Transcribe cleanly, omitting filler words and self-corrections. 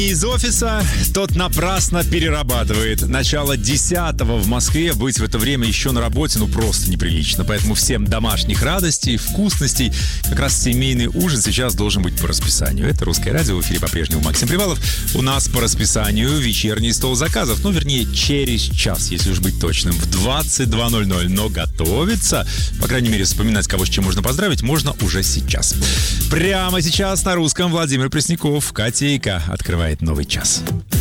Из офиса тот напрасно перерабатывает. Начало 10-го в Москве. Быть в это время еще на работе, просто неприлично. Поэтому всем домашних радостей, вкусностей. Как раз семейный ужин сейчас должен быть по расписанию. Это «Русское радио». В эфире по-прежнему Максим Привалов. У нас по расписанию вечерний стол заказов. Вернее, через час, если уж быть точным, в 22:00. Но готовиться, по крайней мере, вспоминать, кого с чем можно поздравить, можно уже сейчас. Прямо сейчас на русском Владимир Пресняков, Котейка открывает новый час.